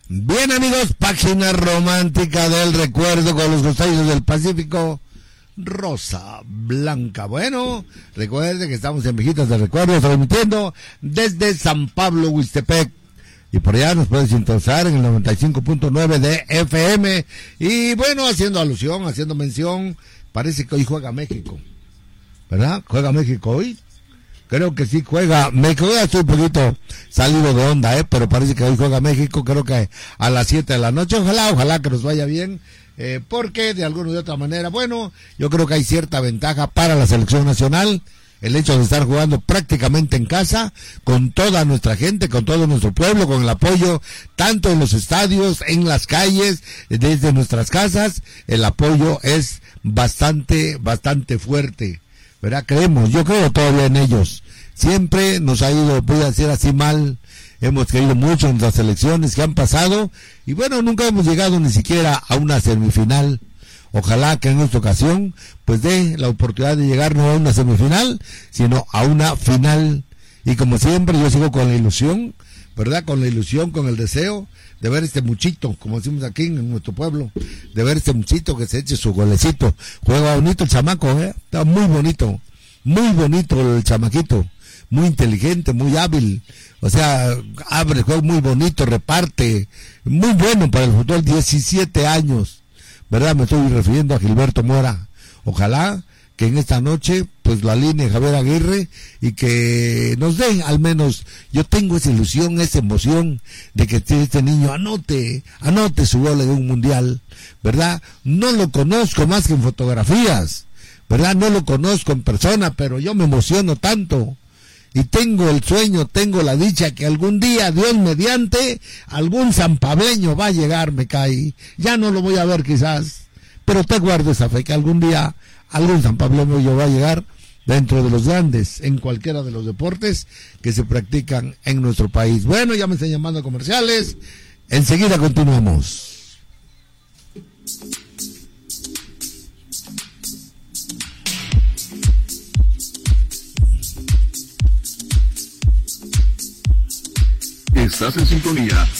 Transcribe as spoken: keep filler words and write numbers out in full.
Bien, amigos, página romántica del recuerdo con los costeños del Pacífico, Rosa Blanca. Bueno, recuerde que estamos en Viejitas de Recuerdo, transmitiendo desde San Pablo, Huixtepec. Y por allá nos puede sintonizar en el noventa y cinco punto nueve de F M. Y bueno, haciendo alusión, haciendo mención, parece que hoy juega México, ¿verdad? ¿Juega México hoy? Creo que sí juega México. Ya estoy un poquito salido de onda, ¿eh? Pero parece que hoy juega México, creo que a las siete de la noche. Ojalá, ojalá que nos vaya bien. Eh, porque de alguna u otra manera, bueno, yo creo que hay cierta ventaja para la selección nacional. El hecho de estar jugando prácticamente en casa, con toda nuestra gente, con todo nuestro pueblo, con el apoyo, tanto en los estadios, en las calles, desde nuestras casas, el apoyo es bastante, bastante fuerte, ¿verdad? Creemos, yo creo todavía en ellos. Siempre nos ha ido, voy a decir así mal, hemos creído mucho en las elecciones que han pasado, y bueno, nunca hemos llegado ni siquiera a una semifinal. Ojalá que en esta ocasión pues dé la oportunidad de llegar no a una semifinal, sino a una final. Y como siempre yo sigo con la ilusión, ¿verdad? Con la ilusión, con el deseo de ver este muchito, como decimos aquí en nuestro pueblo, de ver este muchito que se eche su golecito. Juega bonito el chamaco, ¿eh? Está muy bonito, muy bonito el chamaquito, muy inteligente, muy hábil. O sea, abre el juego muy bonito, reparte, muy bueno para el fútbol, diecisiete años. ¿Verdad? Me estoy refiriendo a Gilberto Mora. Ojalá que en esta noche pues la alinee Javier Aguirre y que nos dé al menos, yo tengo esa ilusión, esa emoción de que este niño anote, anote su gol en un mundial, ¿verdad? No lo conozco más que en fotografías, ¿verdad? No lo conozco en persona, pero yo me emociono tanto. Y tengo el sueño, tengo la dicha que algún día, Dios mediante, algún sanpableño va a llegar, me cae. Ya no lo voy a ver quizás, pero te guardo esa fe que algún día algún sanpableño va a llegar dentro de los grandes, en cualquiera de los deportes que se practican en nuestro país. Bueno, ya me están llamando a comerciales, enseguida continuamos. Estás en sintonía